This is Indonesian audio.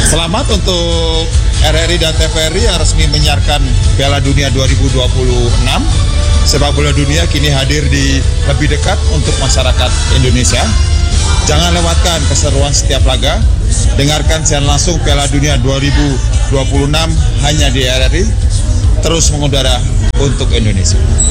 Selamat untuk RRI dan TVRI yang resmi menyiarkan Piala Dunia 2026. Sepak bola dunia kini hadir di lebih dekat untuk masyarakat Indonesia. Jangan lewatkan keseruan setiap laga. Dengarkan siaran langsung Piala Dunia 2026 hanya di RRI. Terus mengudara untuk Indonesia.